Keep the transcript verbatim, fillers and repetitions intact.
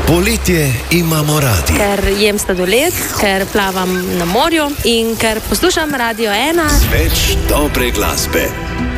Poletje imamo radi. Ker jem sladoled, ker plavam na morju in ker poslušam Radio ena. Več dobre glasbe.